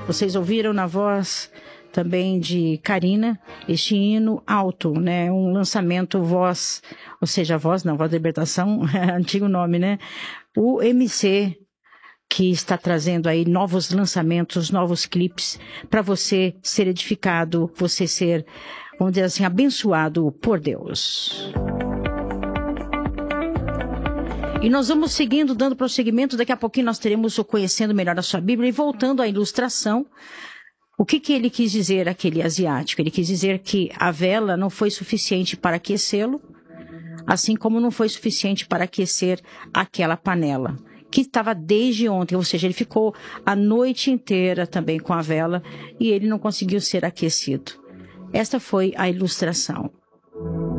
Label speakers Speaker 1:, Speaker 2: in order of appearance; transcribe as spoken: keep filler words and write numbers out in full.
Speaker 1: Vocês ouviram na voz também de Karina este hino alto, né? Um lançamento voz, ou seja, voz não, voz da libertação, antigo nome, né? O M C, que está trazendo aí novos lançamentos, novos clipes, para você ser edificado, você ser, vamos dizer assim, abençoado por Deus. E nós vamos seguindo, dando prosseguimento. Daqui a pouquinho nós teremos o Conhecendo Melhor a Sua Bíblia. E voltando à ilustração, o que, que ele quis dizer, aquele asiático? Ele quis dizer que a vela não foi suficiente para aquecê-lo, assim como não foi suficiente para aquecer aquela panela, que estava desde ontem. Ou seja, ele ficou a noite inteira também com a vela e ele não conseguiu ser aquecido. Esta foi a ilustração.